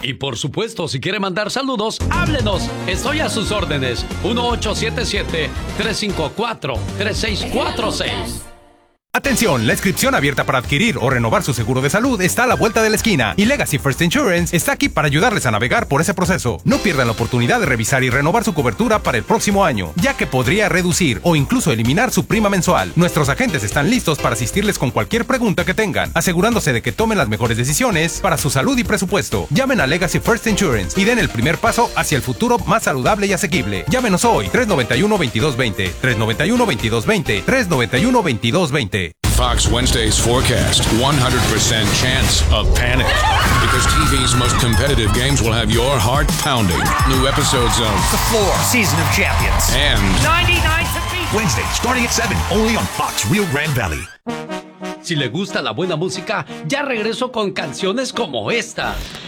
Y por supuesto, si quiere mandar saludos, háblenos. Estoy a sus órdenes. 1877-354-3646. Atención, la inscripción abierta para adquirir o renovar su seguro de salud está a la vuelta de la esquina y Legacy First Insurance está aquí para ayudarles a navegar por ese proceso. No pierdan la oportunidad de revisar y renovar su cobertura para el próximo año, ya que podría reducir o incluso eliminar su prima mensual. Nuestros agentes están listos para asistirles con cualquier pregunta que tengan, asegurándose de que tomen las mejores decisiones para su salud y presupuesto. Llamen a Legacy First Insurance y den el primer paso hacia el futuro más saludable y asequible. Llámenos hoy, 391-2220, 391-2220, 391-2220. Fox Wednesday's forecast, 100% chance of panic. Because TV's most competitive games will have your heart pounding. New episodes of The Floor, Season of Champions. And 99 to beat. Wednesday, starting at 7, only on Fox Rio Grande Valley. Si le gusta la buena música, ya regreso con canciones como esta.